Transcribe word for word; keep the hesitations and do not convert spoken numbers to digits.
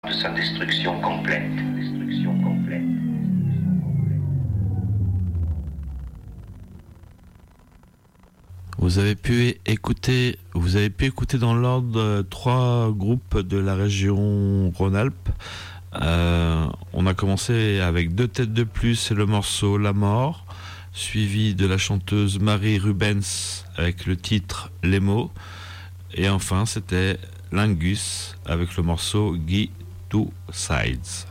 de sa destruction complète. Destruction complète. Vous avez pu écouter, vous avez pu écouter dans l'ordre euh, trois groupes de la région Rhône-Alpes. Euh, on a commencé avec Deux têtes de plus et le morceau La mort, suivi de la chanteuse Marie Rubens avec le titre Les mots, et enfin c'était Lingus avec le morceau Guy Two Sides.